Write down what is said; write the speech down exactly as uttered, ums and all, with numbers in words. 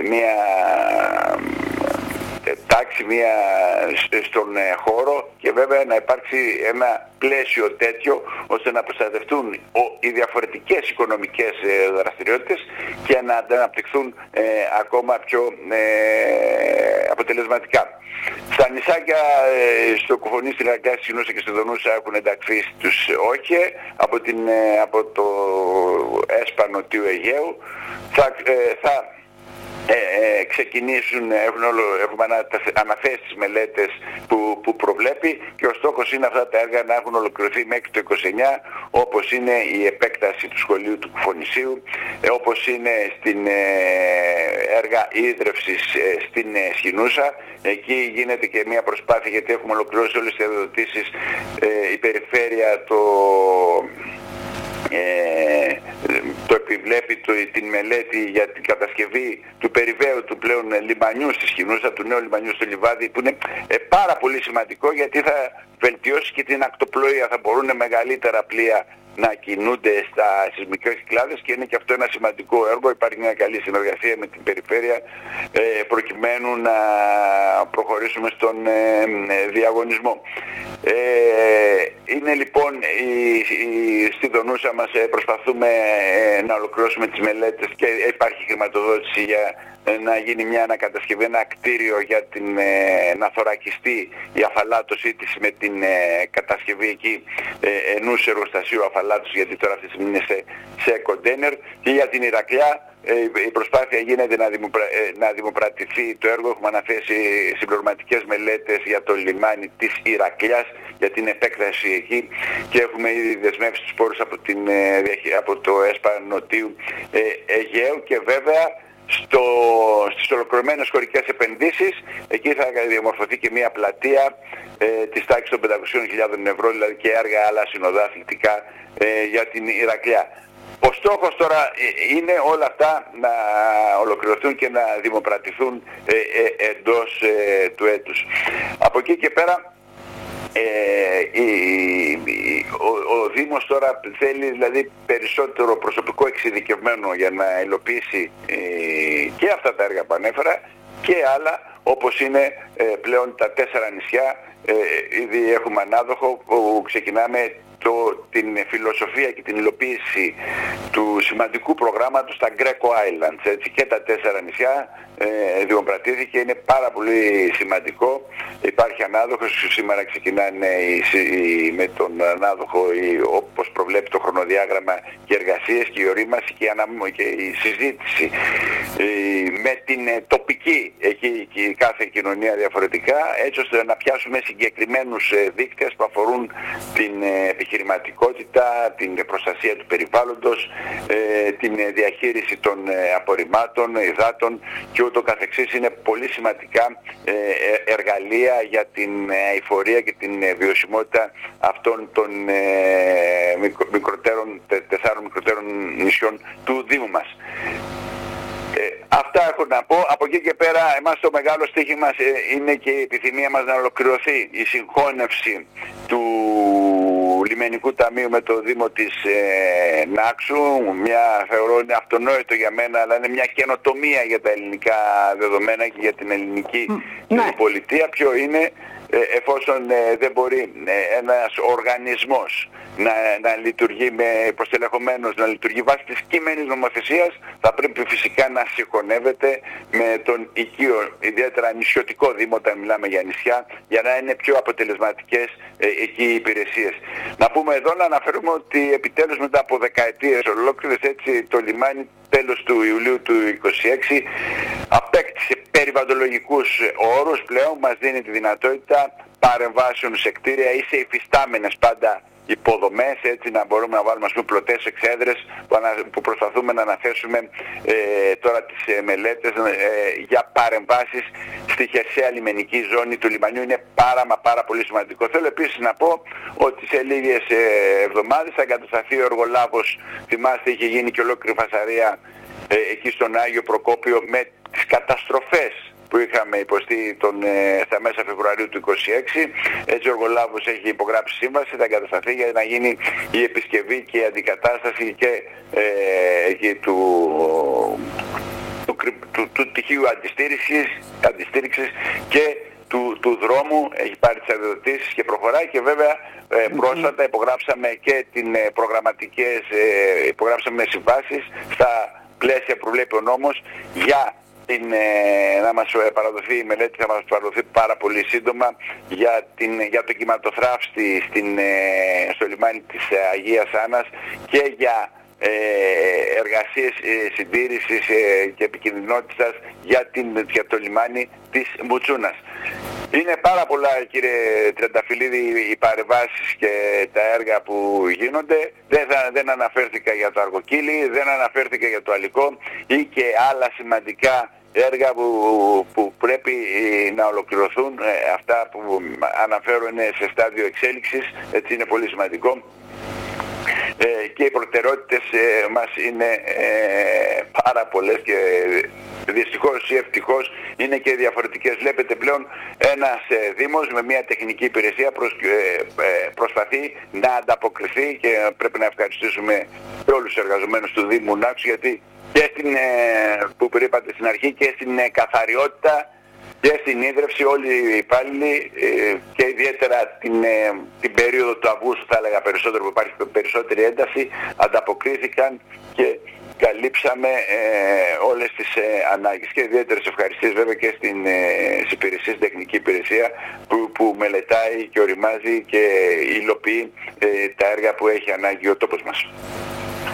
μια τάξη, μια στον χώρο και βέβαια να υπάρξει ένα πλαίσιο τέτοιο ώστε να προστατευτούν οι διαφορετικές οικονομικές δραστηριότητες και να αναπτυχθούν ε, ακόμα πιο ε, αποτελεσματικά. Στα νησάκια, ε, στο Κουφονί, στην Ηρακλιά, στη Σινούσα και στη Δονούσα έχουν ενταχθεί στους ΟΧΕ από, την, ε, από το ΕΣΠΑ Νοτιού Αιγαίου. Θα, ε, θα Ε, ε, ξεκινήσουν, έχουν όλο, έχουμε αναθέσει τις μελέτες που, που προβλέπει και ο στόχος είναι αυτά τα έργα να έχουν ολοκληρωθεί μέχρι το είκοσι εννιά, όπως είναι η επέκταση του σχολείου του Κουφονησίου, ε, όπως είναι στην ε, έργα ίδρευσης ε, στην ε, Σχοινούσα. Εκεί γίνεται και μια προσπάθεια γιατί έχουμε ολοκληρώσει όλες τις διαδοτήσεις, ε, η περιφέρεια το... Ε, το επιβλέπει το, την μελέτη για την κατασκευή του περιβαίου του πλέον λιμανιού στη Σχοινούσα, του νέου λιμανιού στο Λιβάδι, που είναι ε, πάρα πολύ σημαντικό γιατί θα βελτιώσει και την ακτοπλοεία, θα μπορούν μεγαλύτερα πλοία να κινούνται στα, στις μικρές κυκλάδες και είναι και αυτό ένα σημαντικό έργο. Υπάρχει μια καλή συνεργασία με την περιφέρεια ε, προκειμένου να προχωρήσουμε στον ε, διαγωνισμό. Ε, είναι λοιπόν η, η, στη Δονούσα μας ε, προσπαθούμε ε, να ολοκληρώσουμε τις μελέτες και υπάρχει χρηματοδότηση για ε, να γίνει μια ανακατασκευή, ένα κτίριο για την, ε, να θωρακιστεί η αφαλάτωσή της με την ε, κατασκευή εκεί ε, ενός εργοστασίου αφαλάτωσης, γιατί τώρα αυτή τη στιγμή είναι σε, σε κοντέινερ. Και για την Ηρακλιά ε, η προσπάθεια γίνεται να, δημοπρα, ε, να δημοπρατηθεί το έργο. Έχουμε αναθέσει συμπληρωματικές μελέτες για το λιμάνι της Ηρακλιάς, για την επέκταση εκεί και έχουμε ήδη δεσμεύσει τους πόρους από, την, ε, από το ΕΣΠΑ Νοτίου ε, Αιγαίου και βέβαια στο, στις ολοκληρωμένες χωρικές επενδύσεις εκεί θα διαμορφωθεί και μια πλατεία ε, της τάξης των πεντακόσιες χιλιάδες ευρώ, δηλαδή και έργα άλλα συνοδά αθλητικά ε, για την Ηρακλιά. Ο στόχος τώρα είναι όλα αυτά να ολοκληρωθούν και να δημοπρατηθούν ε, ε, εντός ε, του έτους. Από εκεί και πέρα Ε, η, η, ο, ο Δήμος τώρα θέλει δηλαδή περισσότερο προσωπικό εξειδικευμένο για να υλοποιήσει ε, και αυτά τα έργα που ανέφερα και άλλα, όπως είναι ε, πλέον τα τέσσερα νησιά. Ε, ήδη έχουμε ανάδοχο που ξεκινάμε το, την φιλοσοφία και την υλοποίηση του σημαντικού προγράμματος στα Greco Islands, έτσι, και τα τέσσερα νησιά ε, δημοπρατήθηκε, είναι πάρα πολύ σημαντικό. Υπάρχει ανάδοχος, σήμερα ξεκινάνε οι, οι, με τον ανάδοχο οι, όπως προβλέπει το χρονοδιάγραμμα και εργασίες και η ορίμαση και η, ανα, και η συζήτηση ε, με την ε, τοπική εκεί και κάθε κοινωνία διαφορετικά, έτσι ώστε να πιάσουμε συγκεκριμένους ε, δείκτες που αφορούν την ε, επιχειρηματικότητα, την προστασία του περιβάλλοντος, ε, την ε, διαχείριση των ε, απορριμμάτων, υδάτων και ούτω καθεξής. Είναι πολύ σημαντικά ε, εργαλεία για την αειφορία και την ε, βιωσιμότητα αυτών των ε, μικρο, μικροτέρων, τε, τεσσάρων μικροτέρων νησιών του Δήμου μας. Ε, αυτά έχω να πω. Από εκεί και πέρα εμάς το μεγάλο στοίχημα μας ε, είναι και η επιθυμία μας να ολοκληρωθεί η συγχώνευση του Λιμενικού Ταμείου με το Δήμο της ε, Νάξου. Μια, θεωρώ είναι αυτονόητο για μένα, αλλά είναι μια καινοτομία για τα ελληνικά δεδομένα και για την ελληνική ναι. πολιτεία. Ποιο είναι, ε, εφόσον ε, δεν μπορεί ε, ένας οργανισμός να, να λειτουργεί με προστελεχωμένος, να λειτουργεί βάσει της κείμενης νομοθεσίας, θα πρέπει φυσικά να συγχωνεύεται με τον οικείο, ιδιαίτερα νησιωτικό Δήμο, όταν μιλάμε για νησιά, για να είναι πιο αποτελεσματικές ε, εκεί οι υπηρεσίες. Να πούμε εδώ, να αναφέρουμε ότι επιτέλους μετά από δεκαετίες ολόκληρες, έτσι, το λιμάνι τέλος του Ιουλίου του είκοσι έξι απέκτησε περιβαλλοντολογικούς όρους, πλέον μας δίνει τη δυνατότητα παρεμβάσεων σε κτίρια ή σε υφιστάμενες πάντα υποδομές, έτσι να μπορούμε να βάλουμε, ας πούμε, πλωτές εξέδρες που, ανα, που προσπαθούμε να αναθέσουμε ε, τώρα τις ε, μελέτες ε, για παρεμβάσεις στη χερσαία λιμενική ζώνη του λιμανιού. Είναι πάρα μα πάρα πολύ σημαντικό. Θέλω επίσης να πω ότι σε λίγες ε, εβδομάδες θα εγκατασταθεί ο εργολάβος. Θυμάστε, είχε γίνει και ολόκληρη φασαρία ε, εκεί στον Άγιο Προκόπιο με τις καταστροφές που είχαμε υποστεί τον, ε, στα μέσα Φεβρουαρίου του είκοσι έξι. Έτσι ο εργολάβος έχει υπογράψει σύμβαση, θα εγκατασταθεί για να γίνει η επισκευή και η αντικατάσταση και ε, εκεί του, του του, του τυχείου αντιστήριξης, αντιστήριξης και του, του δρόμου, έχει πάρει τις αδειοδοτήσεις και προχωράει και βέβαια ε, πρόσφατα υπογράψαμε και την ε, προγραμματικές, ε, υπογράψαμε συμβάσεις στα πλαίσια που βλέπει ο νόμος για την, ε, να μας παραδοθεί η μελέτη, θα μας παραδοθεί πάρα πολύ σύντομα για, την, για το κυματοθράφστη στην, ε, στο λιμάνι της ε, Αγίας Άννας και για ε, εργασίες ε, συντήρησης ε, και επικινδυνότητας για, την, για το λιμάνι της Μπουτσούνας. Είναι πάρα πολλά, κύριε Τριανταφυλλίδη, οι παρεμβάσεις και τα έργα που γίνονται. Δεν, θα, δεν αναφέρθηκα για το Αργοκύλι, δεν αναφέρθηκα για το Αλικό ή και άλλα σημαντικά έργα που, που πρέπει να ολοκληρωθούν. Ε, αυτά που αναφέρω είναι σε στάδιο εξέλιξης, έτσι είναι πολύ σημαντικό. Ε, και οι προτεραιότητες ε, μας είναι ε, πάρα πολλές και δυστυχώς ή ευτυχώς είναι και διαφορετικές. Βλέπετε πλέον ένας ε, Δήμος με μια τεχνική υπηρεσία προσ, ε, ε, προσπαθεί να ανταποκριθεί και πρέπει να ευχαριστήσουμε και όλους τους εργαζομένους του Δήμου Νάξου, γιατί και στην, ε, που είπατε στην αρχή, και στην ε, καθαριότητα και στην ίδρυυση όλοι οι υπάλληλοι ε, και ιδιαίτερα την, ε, την περίοδο του Αυγούστου, θα έλεγα περισσότερο, που υπάρχει περισσότερη ένταση, ανταποκρίθηκαν και καλύψαμε ε, όλες τις ε, ανάγκες. Και ιδιαίτερες ευχαριστίες βέβαια και στην ε, υπηρεσία, στην τεχνική υπηρεσία που, που μελετάει και οριμάζει και υλοποιεί ε, τα έργα που έχει ανάγκη ο τόπος μας.